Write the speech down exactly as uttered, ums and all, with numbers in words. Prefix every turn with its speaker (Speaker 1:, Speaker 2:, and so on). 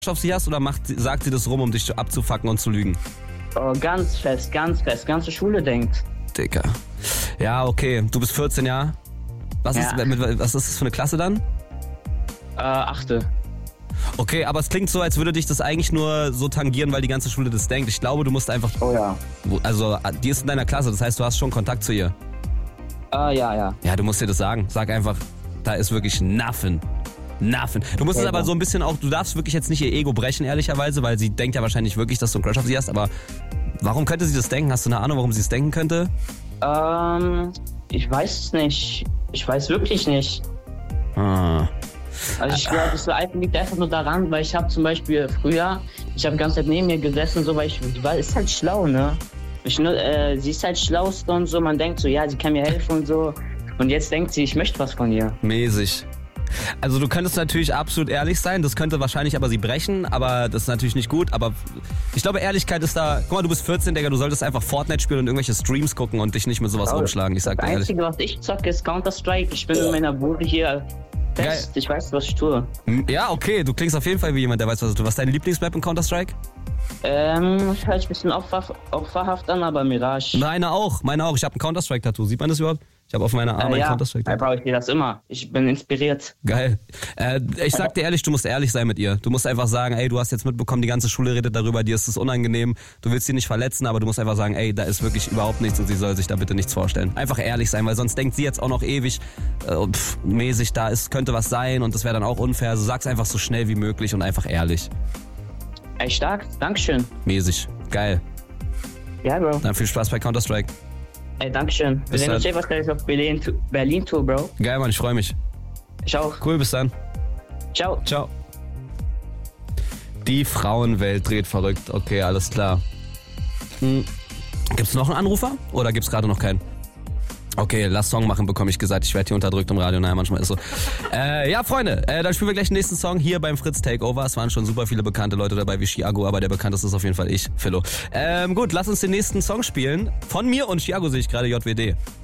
Speaker 1: auf sie hast oder macht, sagt sie das rum, um dich abzufacken und zu lügen?
Speaker 2: Oh, ganz fest, ganz fest. Ganze Schule denkt.
Speaker 1: Dicker. Ja, okay. Du bist vierzehn, ja? Was,
Speaker 2: Ja.
Speaker 1: Ist, mit, was ist das für eine Klasse dann?
Speaker 2: Äh, achte.
Speaker 1: Okay, aber es klingt so, als würde dich das eigentlich nur so tangieren, weil die ganze Schule das denkt. Ich glaube, du musst einfach...
Speaker 2: Oh ja.
Speaker 1: Also, die ist in deiner Klasse, das heißt, du hast schon Kontakt zu ihr.
Speaker 2: Äh, ja, ja.
Speaker 1: Ja, du musst dir das sagen. Sag einfach, da ist wirklich nothing. Nothing. Du musst es aber so ein bisschen auch, du darfst wirklich jetzt nicht ihr Ego brechen, ehrlicherweise, weil sie denkt ja wahrscheinlich wirklich, dass du einen Crush auf sie hast, aber warum könnte sie das denken? Hast du eine Ahnung, warum sie es denken könnte?
Speaker 2: Ähm, ich weiß es nicht. Ich weiß wirklich nicht.
Speaker 1: Ah.
Speaker 2: Also ich glaube, es liegt einfach nur daran, weil ich habe zum Beispiel früher, ich habe die ganze Zeit neben ihr gesessen, so, weil ich, die war, ist halt schlau, ne? Ich, äh, sie ist halt schlauste und so, man denkt so, ja, sie kann mir helfen und so. Und jetzt denkt sie, ich möchte was von ihr.
Speaker 1: Mäßig. Also du könntest natürlich absolut ehrlich sein, das könnte wahrscheinlich aber sie brechen, aber das ist natürlich nicht gut, aber ich glaube Ehrlichkeit ist da, guck mal, du bist vierzehn, Digga, du solltest einfach Fortnite spielen und irgendwelche Streams gucken und dich nicht mit sowas
Speaker 2: Oh,
Speaker 1: rumschlagen, ich sag dir
Speaker 2: Das
Speaker 1: ehrlich.
Speaker 2: Einzige, was ich zocke, ist Counter-Strike. Ich bin in meiner Bude hier fest.
Speaker 1: Geil.
Speaker 2: Ich weiß, was ich tue.
Speaker 1: Ja, okay, du klingst auf jeden Fall wie jemand, der weiß, was du tust. Was ist deine Lieblingsmap in Counter-Strike?
Speaker 2: Ähm, hört sich ein bisschen opfer, opferhaft an, aber Mirage.
Speaker 1: Meine auch, meine auch. Ich habe ein Counter-Strike-Tattoo. Sieht man das überhaupt? Ich habe auf meiner Arme
Speaker 2: äh,
Speaker 1: ein
Speaker 2: ja, da
Speaker 1: Counter-Strike-Tattoo.
Speaker 2: brauche ich dir das immer. Ich bin inspiriert.
Speaker 1: Geil. Äh, ich sag dir ehrlich, du musst ehrlich sein mit ihr. Du musst einfach sagen, ey, du hast jetzt mitbekommen, die ganze Schule redet darüber, dir ist es unangenehm. Du willst sie nicht verletzen, aber du musst einfach sagen, ey, da ist wirklich überhaupt nichts und sie soll sich da bitte nichts vorstellen. Einfach ehrlich sein, weil sonst denkt sie jetzt auch noch ewig äh, pff, mäßig, da ist, könnte was sein und das wäre dann auch unfair. Also sag's einfach so schnell wie möglich und einfach ehrlich.
Speaker 2: Ey, stark. Dankeschön.
Speaker 1: Mäßig. Geil.
Speaker 2: Ja, Bro.
Speaker 1: Dann viel Spaß bei Counter-Strike.
Speaker 2: Ey, Dankeschön. Wir
Speaker 1: Bis
Speaker 2: sehen uns
Speaker 1: dann.
Speaker 2: eh wahrscheinlich auf Berlin, Berlin Tour, Bro.
Speaker 1: Geil, Mann, ich freue mich.
Speaker 2: Ich auch.
Speaker 1: Cool, bis dann.
Speaker 2: Ciao.
Speaker 1: Ciao. Die Frauenwelt dreht verrückt. Okay, alles klar. Hm. Gibt's noch einen Anrufer? Oder gibt's gerade noch keinen? Okay, lass Song machen, bekomme ich gesagt. Ich werde hier unterdrückt im Radio. Naja, manchmal ist so. Äh, ja, Freunde, äh, dann spielen wir gleich den nächsten Song hier beim Fritz Takeover. Es waren schon super viele bekannte Leute dabei wie Chiago, aber der bekannteste ist auf jeden Fall ich, Philo. Ähm, gut, lass uns den nächsten Song spielen. Von mir und Chiago sehe ich gerade, J W D.